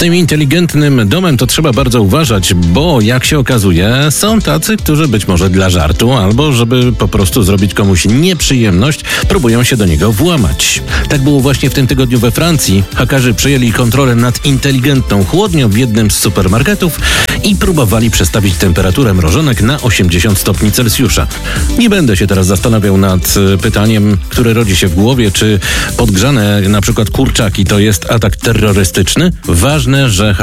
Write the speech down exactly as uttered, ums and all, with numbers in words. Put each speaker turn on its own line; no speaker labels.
tym inteligentnym domem to trzeba bardzo uważać, bo jak się okazuje, są tacy, którzy być może dla żartu albo żeby po prostu zrobić komuś nieprzyjemność, próbują się do niego włamać. Tak było właśnie w tym tygodniu we Francji. Hakerzy przejęli kontrolę nad inteligentną chłodnią w jednym z supermarketów i próbowali przestawić temperaturę mrożonek na osiemdziesiąt stopni Celsjusza. Nie będę się teraz zastanawiał nad pytaniem, które rodzi się w głowie, czy podgrzane na przykład kurczaki to jest atak terrorystyczny. Ważne, że